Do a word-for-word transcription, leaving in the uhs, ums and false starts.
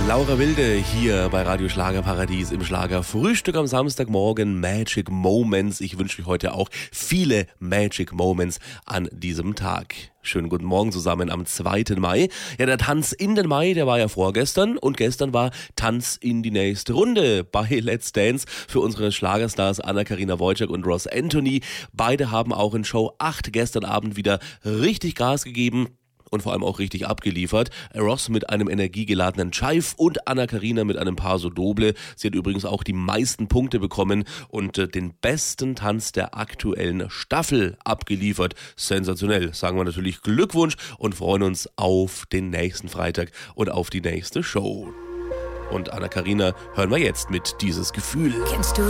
Laura Wilde hier bei Radio Schlagerparadies im Schlagerfrühstück am Samstagmorgen. Magic Moments. Ich wünsche euch heute auch viele Magic Moments an diesem Tag. Schönen guten Morgen zusammen am zweiten Mai. Ja, der Tanz in den Mai, der war ja vorgestern und gestern war Tanz in die nächste Runde bei Let's Dance für unsere Schlagerstars Anna-Karina Wojcik und Ross Anthony. Beide haben auch in Show acht gestern Abend wieder richtig Gas gegeben. Und vor allem auch richtig abgeliefert. Ross mit einem energiegeladenen Chive und Anna-Karina mit einem Paso Doble. Sie hat übrigens auch die meisten Punkte bekommen und äh, den besten Tanz der aktuellen Staffel abgeliefert. Sensationell. Sagen wir natürlich Glückwunsch und freuen uns auf den nächsten Freitag und auf die nächste Show. Und Anna-Karina hören wir jetzt mit Dieses Gefühl. Kennst du